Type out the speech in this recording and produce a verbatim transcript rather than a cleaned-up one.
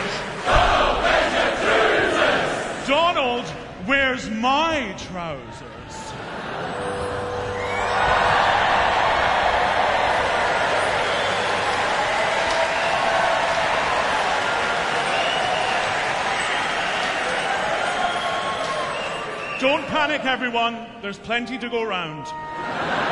trousers? Donald, where's my trousers? Don't panic, everyone. There's plenty to go round.